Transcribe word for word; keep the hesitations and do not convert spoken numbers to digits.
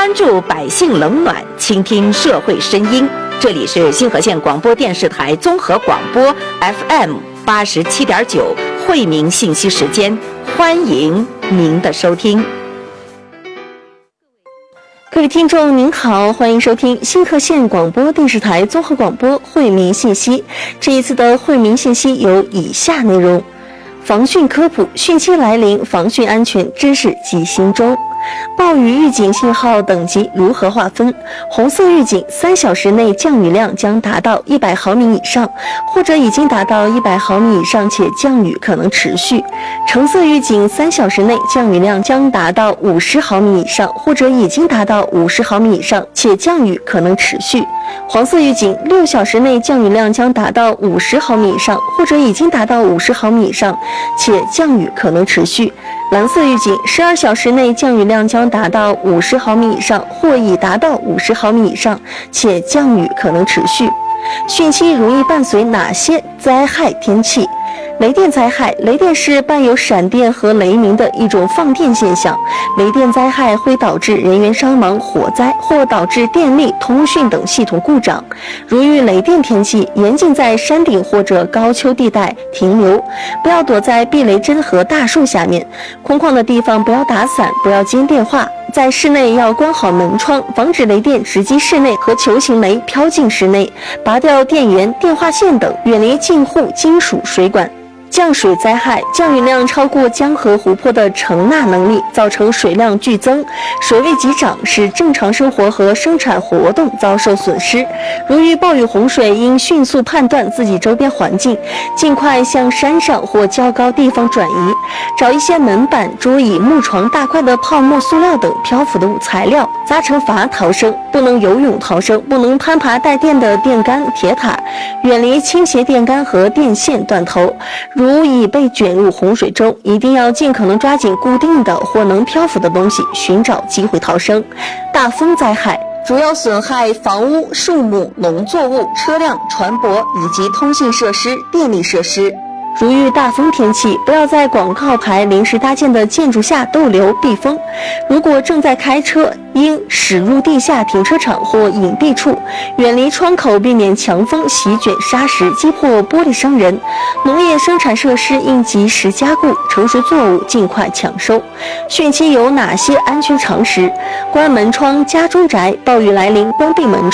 关注百姓冷暖，倾听社会声音。这里是新河县广播电视台综合广播 F M 八十七点九惠民信息时间，欢迎您的收听。 各位听众您好，欢迎收听新河县广播电视台综合广播惠民信息。这一次的惠民信息有以下内容：防汛科普，汛期来临，防汛安全知识记心中。暴雨预警信号等级如何划分？红色预警三小时内降雨量将达到一百毫米以上，或者已经达到一百毫米以上且降雨可能持续。橙色预警三小时内降雨量将达到五十毫米以上，或者已经达到五十毫米以上且降雨可能持续。黄色预警六小时内降雨量将达到五十毫米以上，或者已经达到五十毫米以上且降雨可能持续。蓝色预警十二小时内降雨量将达到五十毫米以上，或已达到五十毫米以上且降雨可能持续。汛期容易伴随哪些灾害天气？雷电灾害，雷电是伴有闪电和雷鸣的一种放电现象。雷电灾害会导致人员伤亡、火灾，或导致电力、通讯等系统故障。如遇雷电天气，严禁在山顶或者高丘地带停留，不要躲在避雷针和大树下面。空旷的地方不要打伞，不要接电话。在室内要关好门窗，防止雷电直击室内和球形雷飘进室内，拔掉电源、电话线等，远离近户金属水管。降水灾害，降雨量超过江河湖泊的承纳能力，造成水量剧增，水位急涨，使正常生活和生产活动遭受损失。如遇暴雨洪水，应迅速判断自己周边环境，尽快向山上或较高地方转移，找一些门板、桌椅、木床、大块的泡沫、塑料等漂浮的材料扎成筏逃生，不能游泳逃生，不能攀爬带电的电杆、铁塔，远离倾斜电杆和电线断头。如已被卷入洪水中，一定要尽可能抓紧固定的或能漂浮的东西，寻找机会逃生。大风灾害主要损害房屋、树木、农作物、车辆、船舶以及通信设施、电力设施。如遇大风天气，不要在广告牌临时搭建的建筑下逗留避风。如果正在开车，应驶入地下停车场或隐蔽处，远离窗口，避免强风席卷砂石，击破玻璃伤人。农业生产设施应及时加固，成熟作物尽快抢收。汛期有哪些安全常识？关门窗，家中宅，暴雨来临关闭门窗。